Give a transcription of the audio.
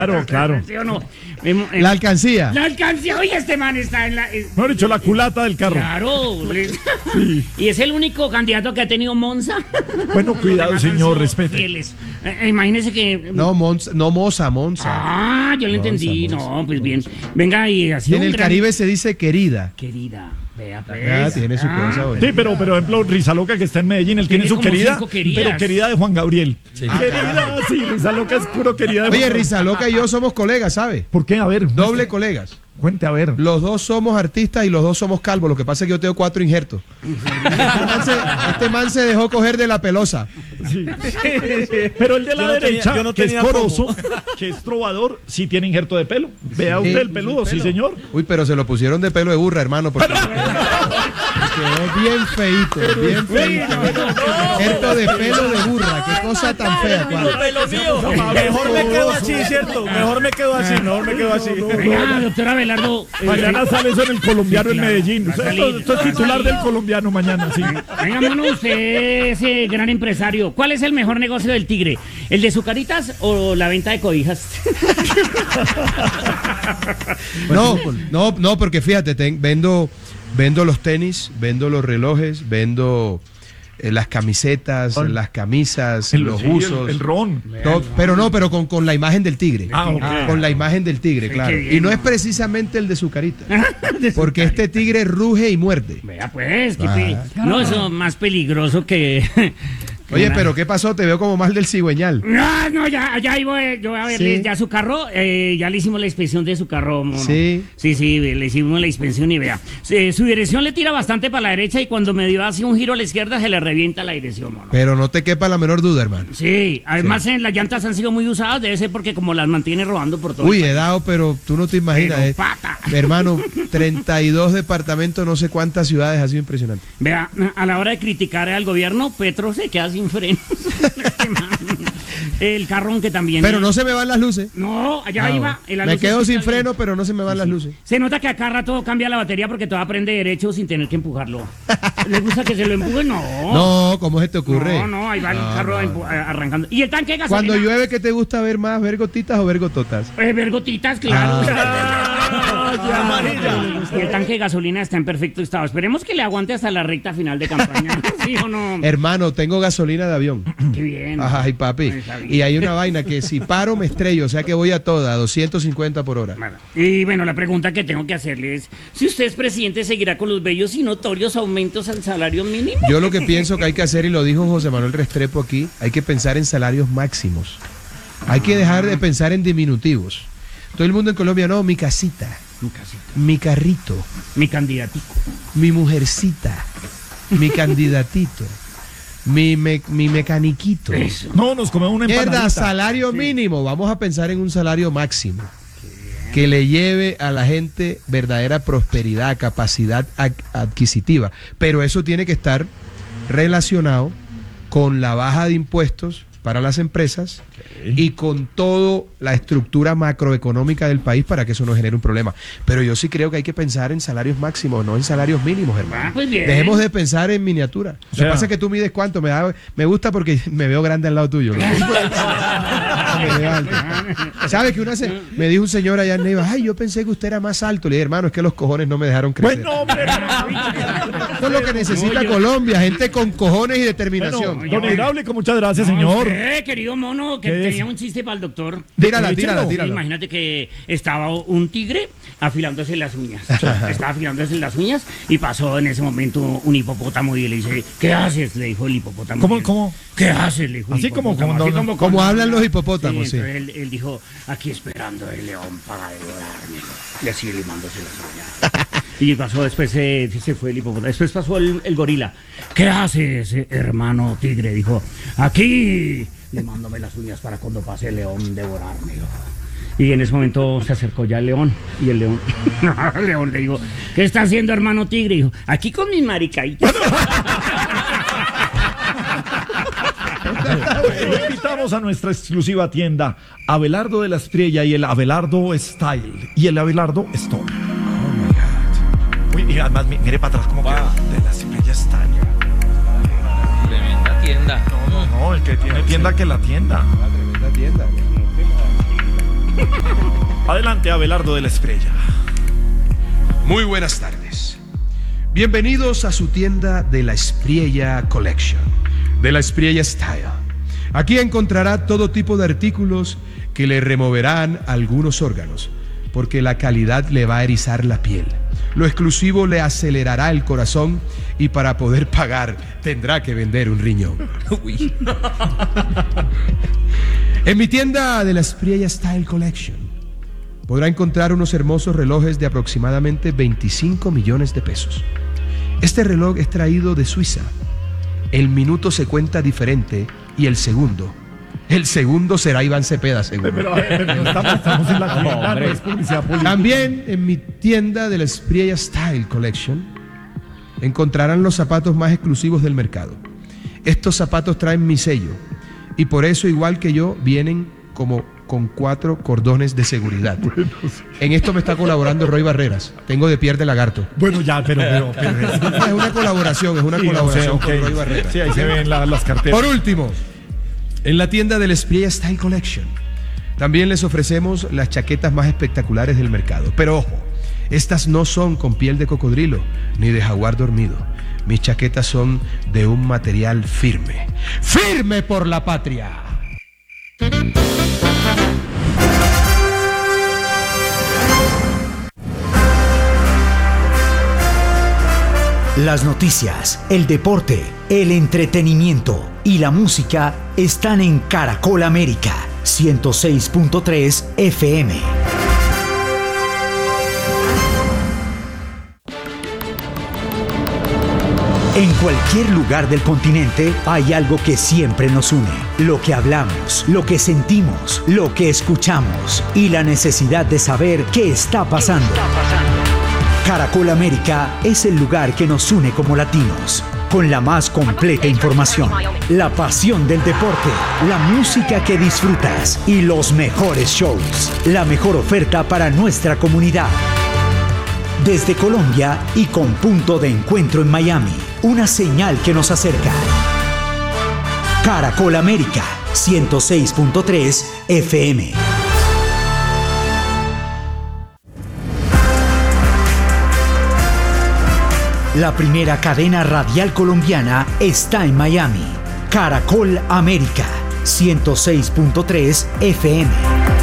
Claro. ¿Sí o no? La alcancía. La alcancía, oye, este man está en la... Mejor dicho, la culata del carro. Claro. Y es el único candidato que ha tenido Monza. Bueno, cuidado, señor, respete. Fieles. Imagínese que... No, Moza. Ah, yo lo entendí. Monza. No, pues bien. Venga, y así En el Caribe se dice querida. Querida, vea pues. Ah, tiene su cosa, güey. Sí, pero por ejemplo, Rizaloca, que está en Medellín, él tiene su como querida, 5 queridas. pero querida de Juan Gabriel. Sí. Querida, sí, Rizaloca es puro querida de Juan Oye, Gabriel. Rizaloca y yo somos colegas, ¿sabe? ¿Por qué? A ver. Doble colegas. Cuente, a ver. Los dos somos artistas y los dos somos calvos. Lo que pasa es que yo tengo 4 injertos. Este man se dejó coger de la pelosa. Sí. Pero el de la derecha, que es coroso, cómo. que es trovador, sí tiene injerto de pelo. Vea usted el peludo, sí, señor. Uy, pero se lo pusieron de pelo de burra, hermano. Porque quedó bien feíto, bien feíto. Injerto de pelo de burra. Qué cosa tan fea, Juan. Pelo mío. Mejor me quedo así, ¿cierto? Mejor me quedo así. Venga, doctor Abelardo. Mañana sale eso en el Colombiano en Medellín. Esto es titular del Colombiano mañana, sí. Venga, mono, usted ese gran empresario. ¿Cuál es el mejor negocio del Tigre? ¿El de Zucaritas o la venta de cobijas? No, porque fíjate, vendo los tenis, vendo los relojes, vendo las camisetas, las camisas, los buzos. El ron. Pero con la imagen del tigre. Ok. Con la imagen del tigre, claro. bien, Y no es precisamente el de Zucarita. Porque este tigre ruge y muerde. Vea pues, no, eso es más peligroso que... Oye, pero ¿qué pasó? Te veo como mal del cigüeñal. No, ya iba yo a verle Sí. ya su carro, ya le hicimos la inspección de su carro, mono. Sí. Sí, le hicimos la inspección y vea. Su dirección le tira bastante para la derecha y cuando me dio así un giro a la izquierda se le revienta la dirección, mono. Pero no te quepa la menor duda, hermano. Sí, además las llantas han sido muy usadas, debe ser porque como las mantiene robando por todo. Uy, he dado, pero tú no te imaginas. Pero pata. Hermano, 32 departamentos, no sé cuántas ciudades, ha sido impresionante. Vea, a la hora de criticar al gobierno, Petro se queda sin frenos. El carrón que también... Pero no se me van las luces. No, allá iba. Me quedo sin freno, pero no se me van las luces. Se nota que acá rato cambia la batería porque todavía prende derecho sin tener que empujarlo. ¿Le gusta que se lo empuje? No. No, ¿cómo se te ocurre? No, ahí va el carro arrancando. ¿Y el tanque de gasolina? Cuando llueve, ¿qué te gusta ver más? ¿Ver gotitas o ver gototas? Ver gotitas, claro. Y el tanque de gasolina está en perfecto estado. Esperemos que le aguante hasta la recta final de campaña. ¿Sí o no? Hermano, tengo gasolina de avión. Qué bien. Ay, papi. Y hay una vaina que si paro me estrello, o sea que voy a toda, 250 por hora. Bueno, y bueno, la pregunta que tengo que hacerle es, si usted es presidente, ¿seguirá con los bellos y notorios aumentos al salario mínimo? Yo lo que pienso que hay que hacer, y lo dijo José Manuel Restrepo aquí, hay que pensar en salarios máximos. Hay que dejar de pensar en diminutivos. Todo el mundo en Colombia, no, mi casita, mi carrito, Mi candidatico. mi mujercita, mi candidatito, mi mecaniquito. Eso. No, nos comemos una Mierda, empanadita. salario mínimo. Vamos a pensar en un salario máximo que le lleve a la gente verdadera prosperidad, capacidad adquisitiva. Pero eso tiene que estar relacionado con la baja de impuestos para las empresas y con toda la estructura macroeconómica del país para que eso no genere un problema. Pero yo sí creo que hay que pensar en salarios máximos, no en salarios mínimos, hermano. Pues bien. Dejemos de pensar en miniatura. Lo que pasa es que tú mides cuánto, me gusta porque me veo grande al lado tuyo. ¿Sabes que me dijo un señor allá en Neiva, ay, yo pensé que usted era más alto? Le dije, hermano, es que los cojones no me dejaron crecer. Bueno, hombre, Eso es lo que necesita Colombia, gente con cojones y determinación. bueno, don Hidráulico, muchas gracias, señor. Querido mono, que ¿Qué es? tenía un chiste para el doctor. Tírala. Imagínate que estaba un tigre afilándose las uñas. Estaba afilándose las uñas y pasó en ese momento un hipopótamo y le dice, ¿qué haces? Le dijo el hipopótamo. ¿Cómo? ¿Qué haces? Le dijo el Así como hipopótamo. cuando- como hablan los hipopótamos, sí. Entonces él dijo, aquí esperando el león para devorarme. Y así limándose las uñas. Y pasó, después se fue el hipopótamo. Después pasó el gorila. ¿Qué haces, hermano tigre? Dijo, aquí limándome las uñas para cuando pase el león devorarme. Y en ese momento se acercó ya el león. Y el león le dijo, ¿qué está haciendo, hermano tigre? Dijo, aquí con mis maricaitas. Lo invitamos a nuestra exclusiva tienda Abelardo de la Estrella y el Abelardo Style y el Abelardo Stone. Oh my God. Uy, y además mire para atrás como queda de la Estrella Style. Tremenda tienda. No, el que tiene tienda que la tienda. Tremenda tienda. Adelante, Abelardo de la Espriella. Muy buenas tardes. Bienvenidos a su tienda de la Espriella Collection, de la Espriella Style. Aquí encontrará todo tipo de artículos que le removerán algunos órganos, porque la calidad le va a erizar la piel. Lo exclusivo le acelerará el corazón y para poder pagar tendrá que vender un riñón. Uy. En mi tienda de la Espriella Style Collection podrá encontrar unos hermosos relojes de aproximadamente 25 millones de pesos. Este reloj es traído de Suiza. El minuto se cuenta diferente y el segundo será Iván Cepeda, seguro. Pero estamos en la tienda, no es publicidad política. También en mi tienda de la Espriella Style Collection encontrarán los zapatos más exclusivos del mercado. Estos zapatos traen mi sello y por eso, igual que yo, vienen como con 4 cordones de seguridad. Bueno, sí. En esto me está colaborando Roy Barreras. Tengo de piel de lagarto. Bueno, ya, pero es una colaboración, con Roy Barreras. Sí, ahí se ven las carteras. Por último, en la tienda del Espriella Style Collection también les ofrecemos las chaquetas más espectaculares del mercado. Pero ojo, estas no son con piel de cocodrilo ni de jaguar dormido. Mis chaquetas son de un material firme. ¡Firme por la patria! Las noticias, el deporte, el entretenimiento y la música están en Caracol América 106.3 FM. En cualquier lugar del continente hay algo que siempre nos une. Lo que hablamos, lo que sentimos, lo que escuchamos y la necesidad de saber qué está pasando. Caracol América es el lugar que nos une como latinos, con la más completa información, la pasión del deporte, la música que disfrutas y los mejores shows, la mejor oferta para nuestra comunidad. Desde Colombia y con punto de encuentro en Miami, una señal que nos acerca. Caracol América 106.3 FM. La primera cadena radial colombiana está en Miami. Caracol América 106.3 FM.